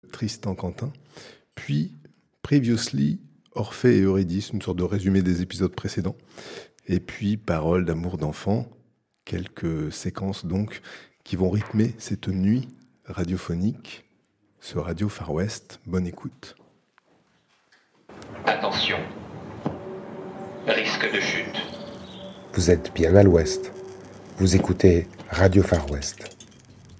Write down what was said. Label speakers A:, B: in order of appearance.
A: Tristan Quentin, puis Previously, Orphée et Eurydice, une sorte de résumé des épisodes précédents, et puis Paroles d'amour d'enfant, quelques séquences donc qui vont rythmer cette nuit radiophonique, ce Radio Far West. Bonne écoute.
B: Attention, risque de chute.
C: Vous êtes bien à l'ouest. Vous écoutez Radio Far West.